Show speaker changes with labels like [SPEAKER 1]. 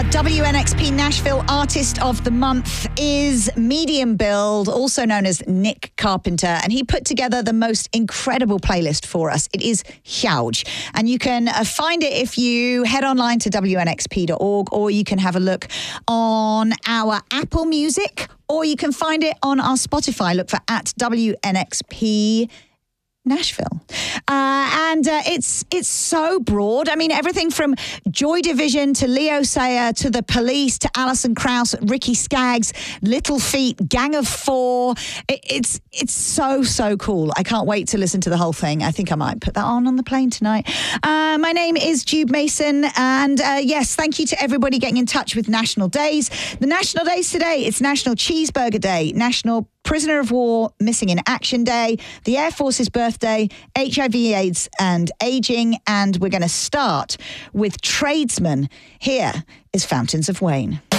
[SPEAKER 1] Our WNXP Nashville Artist of the Month is medium build, also known as Nick Carpenter, and he put together the most incredible playlist for us. It is huge, and you can find it if you head online to WNXP.org, or you can have a look on our Apple Music, or you can find it on our Spotify. Look for @WNXP Nashville. And it's so broad. I mean, everything from Joy Division to Leo Sayer to The Police to Alison Krauss, Ricky Skaggs, Little Feat, Gang of Four. It's so cool. I can't wait to listen to the whole thing. I think I might put that on the plane tonight. My name is Jude Mason, and yes, thank you to everybody getting in touch with National Days. The National Days today, it's National Cheeseburger Day, National Prisoner of War Missing in Action Day, the Air Force's birthday, HIV, AIDS and aging, and we're going to start with Tradesman. Here is Fountains of Wayne.